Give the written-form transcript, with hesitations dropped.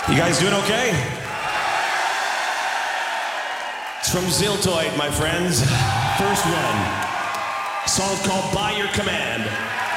You guys doing okay? It's from Ziltoid, my friends. First one. Song's called By Your Command.